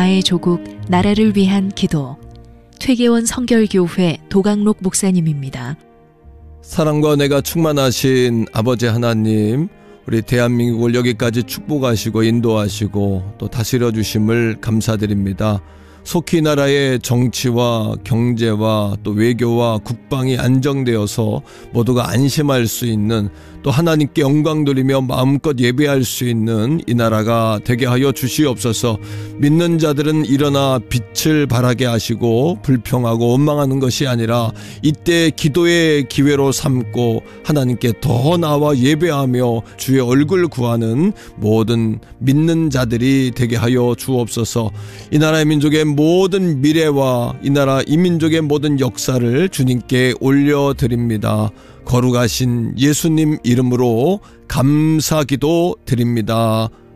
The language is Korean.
나의 조국, 나라를 위한 기도. 퇴계원 성결교회 도강록 목사님입니다. 사랑과 은혜가 충만하신 아버지 하나님, 우리 대한민국을 여기까지 축복하시고 인도하시고 또 다스려 주심을 감사드립니다. 속히 나라의 정치와 경제와 또 외교와 국방이 안정되어서 모두가 안심할 수 있는, 또 하나님께 영광 돌리며 마음껏 예배할 수 있는 이 나라가 되게 하여 주시옵소서. 믿는 자들은 일어나 빛을 발하게 하시고 불평하고 원망하는 것이 아니라 이때 기도의 기회로 삼고 하나님께 더 나와 예배하며 주의 얼굴 구하는 모든 믿는 자들이 되게 하여 주옵소서. 이 나라의 민족의 모든 미래와 이 나라 이민족의 모든 역사를 주님께 올려드립니다. 거룩하신 예수님 이름으로 감사기도 드립니다.